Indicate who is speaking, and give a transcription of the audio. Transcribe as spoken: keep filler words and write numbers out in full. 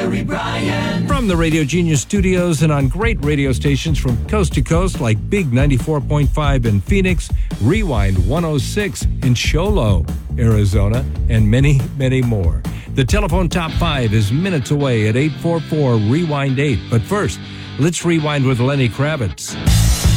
Speaker 1: Larry Bryan.
Speaker 2: From the Radio Genius studios and on great radio stations from coast to coast like Big ninety-four point five in Phoenix, Rewind one oh six in Show Low, Arizona, and many, many more. The telephone top five is minutes away at eight four four, rewind eight. But first, let's rewind with Lenny Kravitz.